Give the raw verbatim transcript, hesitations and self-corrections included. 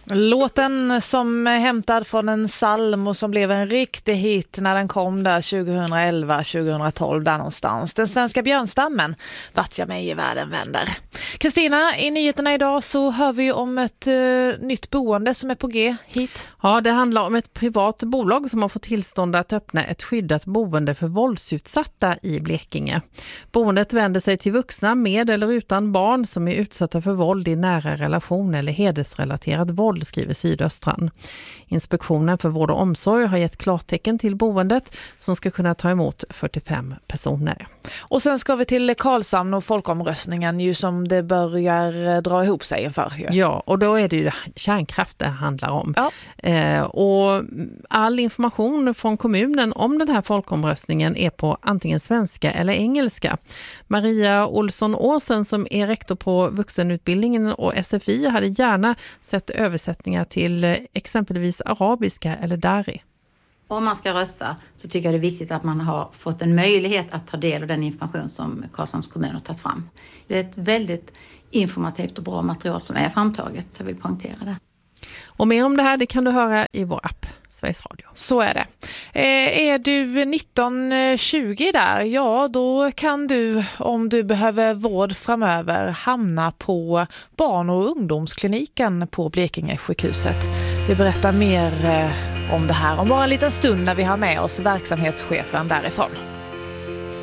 Låten som är hämtad från en psalm och som blev en riktig hit när den kom där tjugohundraelva tjugohundratolv där någonstans. Den svenska björnstammen, vart jag mig i världen vänder. Kristina, i nyheterna idag så hör vi om ett uh, nytt boende som är på G hit. Ja, det handlar om ett privat bolag som har fått tillstånd att öppna ett skyddat boende för våldsutsatta i Blekinge. Boendet vänder sig till vuxna med eller utan barn som är utsatta för våld i nära relation eller hedersrelaterad våld, skriver Sydöstran. Inspektionen för vård och omsorg har gett klartecken till boendet som ska kunna ta emot fyrtiofem personer. Och sen ska vi till Karlshamn och folkomröstningen ju som det börjar dra ihop sig inför. Ju. Ja, och då är det ju kärnkraft det handlar om. Ja. Eh, och all information från kommunen om den här folkomröstningen är på antingen svenska eller engelska. Maria Olsson-Åsen som är rektor på vuxenutbildningen och S F I hade gärna sett översättningar till exempelvis arabiska eller dari. Om man ska rösta så tycker jag det är viktigt att man har fått en möjlighet att ta del av den information som Karlshamns kommun har tagit fram. Det är ett väldigt informativt och bra material som är framtaget, jag vill poängtera det. Och mer om det här det kan du höra i vår app Sveriges Radio. Så är det. Eh, är du nitton tjugo där, ja då kan du, om du behöver vård framöver, hamna på barn- och ungdomskliniken på Blekinge sjukhuset. Vi berättar mer eh, om det här om bara en liten stund när vi har med oss verksamhetschefen därifrån.